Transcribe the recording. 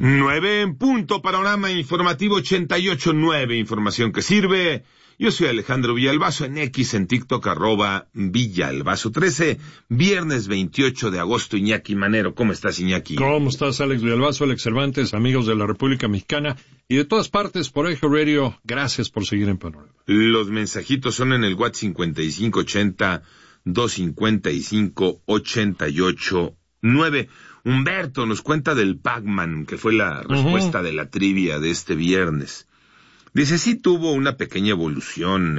9:00 panorama informativo 88.9, información que sirve. Yo soy Alejandro Villalbazo, en X, en TikTok, @Villalbazo13, viernes 28 de agosto, Iñaki Manero. ¿Cómo estás, Iñaki? ¿Cómo estás, Alex Villalbazo, Alex Cervantes, amigos de la República Mexicana y de todas partes por Eje Radio? Gracias por seguir en Panorama. Los mensajitos son en el WhatsApp 5580-255-88-9. Humberto nos cuenta del Pac-Man, que fue la respuesta de la trivia de este viernes. Dice, sí tuvo una pequeña evolución